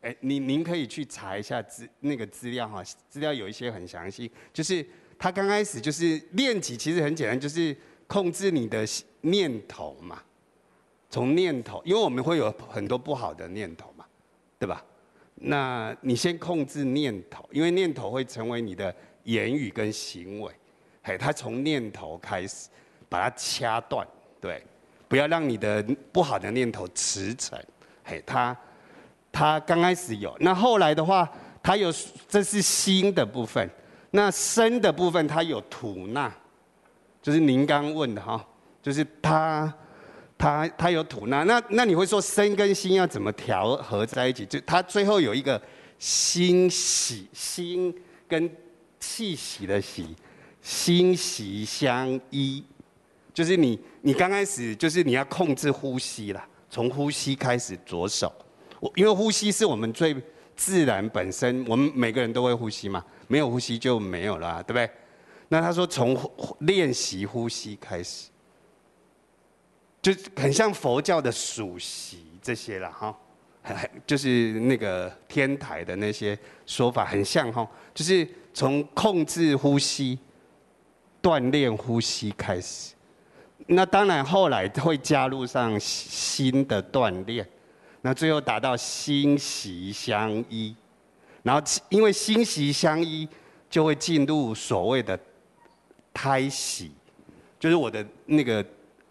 您可以去查一下那个资料哈，资料有一些很详细，就是他刚开始就是练习，其实很简单，就是控制你的念头嘛，从念头，因为我们会有很多不好的念头嘛，对吧？那你先控制念头，因为念头会成为你的言语跟行为，他从念头开始把它掐断，对，不要让你的不好的念头驰骋，他刚开始有，那后来的话，他有，这是心的部分。那身的部分，它有吐纳，就是您刚问的哈，就是他有吐纳。那你会说身跟心要怎么调和在一起？就它最后有一个心喜，心跟气息的息，心息相依。就是你刚开始就是你要控制呼吸啦，从呼吸开始着手。因为呼吸是我们最自然本身，我们每个人都会呼吸嘛，没有呼吸就没有了啊，对不对？那他说从练习呼吸开始，就很像佛教的数息这些啦哈，就是那个天台的那些说法很像哈，就是从控制呼吸、锻炼呼吸开始。那当然后来会加入上心的锻炼。那最后达到心息相依，然后因为心息相依，就会进入所谓的胎息，就是我的那个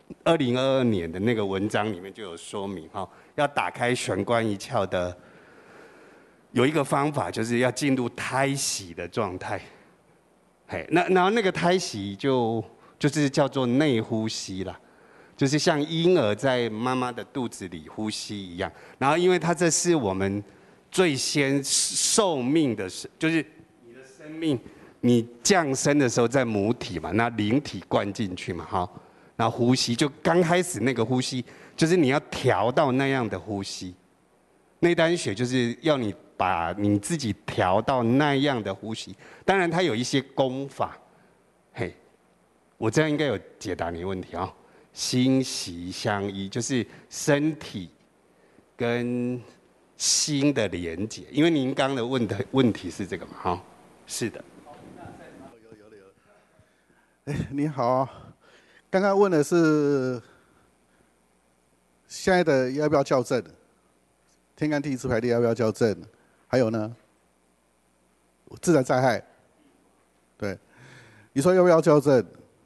2022年的那个文章里面就有说明哈，要打开玄关一窍的有一个方法，就是要进入胎息的状态。然后那个胎息就是叫做内呼吸啦。就是像婴儿在妈妈的肚子里呼吸一样，然后因为它这是我们最先受命的，就是你的生命，你降生的时候在母体嘛，那灵体灌进去嘛，哈，然后呼吸就刚开始那个呼吸，就是你要调到那样的呼吸，内丹血就是要你把你自己调到那样的呼吸，当然它有一些功法，我这样应该有解答你的问题啊。心息相依，就是身体跟心的连结。因为您刚的问题是这个嘛，哈，是的。 有。你好，刚刚问的是现在的要不要校正？天干地支排列要不要校正？还有呢？自然灾害，对，你说要不要校正？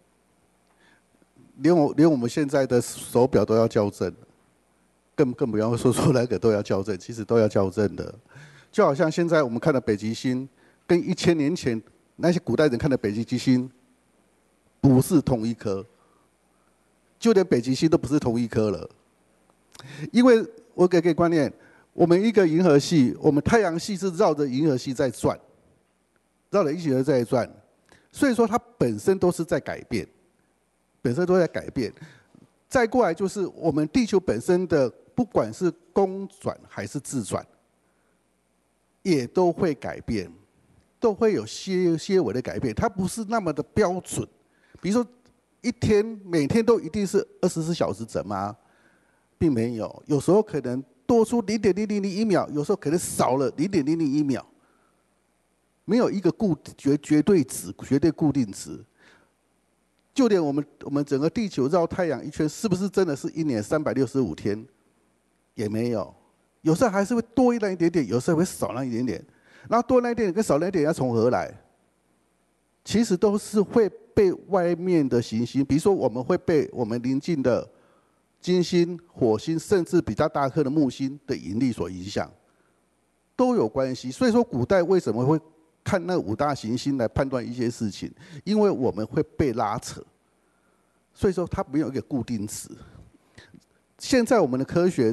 连我们现在的手表都要校正，更不要说那个都要校正，其实都要校正的。就好像现在我们看的北极星，跟1000年前那些古代人看的北极星不是同一颗，就连北极星都不是同一颗了。因为我给观念，我们一个银河系，我们太阳系是绕着银河系在转，绕着银河系在转，所以说它本身都是在改变。本身都在改变，再过来就是我们地球本身的，不管是公转还是自转，也都会改变，都会有些微的改变，它不是那么的标准。比如说，每天都一定是24小时整吗？并没有，有时候可能多出0.0001秒，有时候可能少了0.001秒，没有一个绝对值、绝对固定值。就连我们整个地球绕太阳一圈，是不是真的是1年365天？也没有，有时候还是会多那一点点，有时候会少那一点点。然后多那一点点跟少那一点要从何来？其实都是会被外面的行星，比如说我们会被我们邻近的金星、火星，甚至比较大颗的木星的引力所影响，都有关系。所以说，古代为什么会看那5大行星来判断一些事情？因为我们会被拉扯，所以说它没有一个固定值。现在我们的科学